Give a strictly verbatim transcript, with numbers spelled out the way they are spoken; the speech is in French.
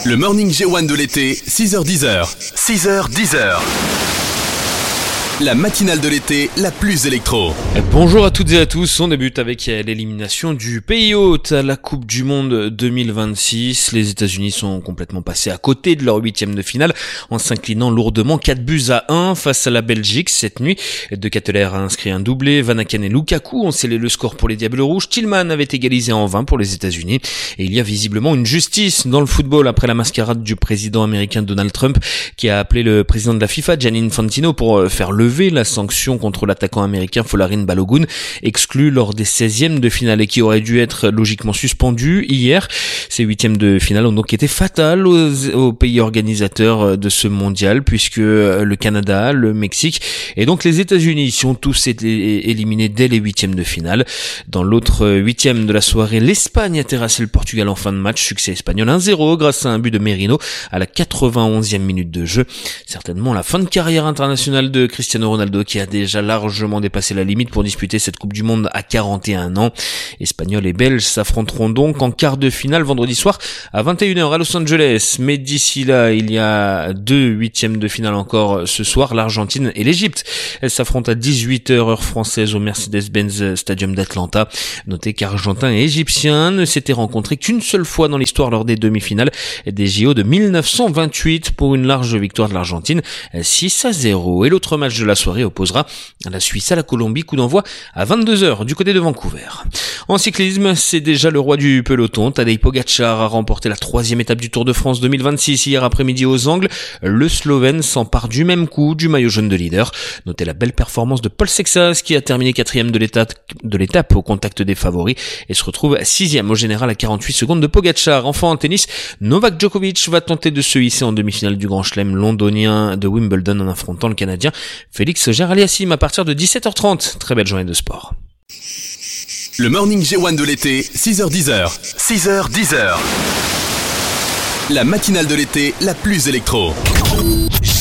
Le Morning G un de l'été, six heures dix. six heures dix. La matinale de l'été, la plus électro. Bonjour à toutes et à tous, on débute avec l'élimination du pays hôte à la Coupe du Monde deux mille vingt-six. Les États-Unis sont complètement passés à côté de leur huitième de finale en s'inclinant lourdement quatre buts à un face à la Belgique cette nuit. De Ketteler a inscrit un doublé, Van Aken et Lukaku ont scellé le score pour les Diables Rouges, Tillman avait égalisé en vain pour les États-Unis. Et il y a visiblement une justice dans le football après la mascarade du président américain Donald Trump qui a appelé le président de la FIFA, Gianni Infantino, pour faire lever la sanction contre l'attaquant américain Folarin Balogun, exclu lors des seizièmes de finale et qui aurait dû être logiquement suspendu hier. Ces huitièmes de finale ont donc été fatales aux, aux pays organisateurs de ce mondial puisque le Canada, le Mexique et donc les États-Unis ont tous été éliminés dès les huitièmes de finale. Dans l'autre huitième de la soirée, l'Espagne a terrassé le Portugal en fin de match, succès espagnol un zéro grâce à un but de Merino à la quatre-vingt-onzième minute de jeu. Certainement la fin de carrière internationale de Cristiano Ronaldo qui a déjà largement dépassé la limite pour disputer cette Coupe du Monde à quarante et un ans. Espagnols et Belges s'affronteront donc en quart de finale vendredi soir à vingt et une heures à Los Angeles. Mais d'ici là, il y a deux huitièmes de finale encore ce soir, l'Argentine et l'Égypte. Elles s'affrontent à dix-huit heures heure française au Mercedes-Benz Stadium d'Atlanta. Notez qu'Argentins et Égyptiens ne s'étaient rencontrés qu'une seule fois dans l'histoire lors des demi-finales des J O de mille neuf cent vingt-huit pour une large victoire de l'Argentine, six à zéro. Et l'autre match de la soirée opposera la Suisse à la Colombie, coup d'envoi à vingt-deux heures du côté de Vancouver. En cyclisme, c'est déjà le roi du peloton. Tadej Pogačar a remporté la troisième étape du Tour de France deux mille vingt-six hier après-midi aux Angles. Le Slovène s'empare du même coup du maillot jaune de leader. Notez la belle performance de Paul Sexas qui a terminé quatrième de l'étape, de l'étape au contact des favoris et se retrouve sixième au général à quarante-huit secondes de Pogačar. Enfin en tennis, Novak Djokovic va tenter de se hisser en demi-finale du Grand Chelem londonien de Wimbledon en affrontant le Canadien Félix Auger-Aliassime à partir de dix-sept heures trente. Très belle journée de sport. Le Morning G un de l'été, six heures dix. six heures dix. La matinale de l'été, la plus électro.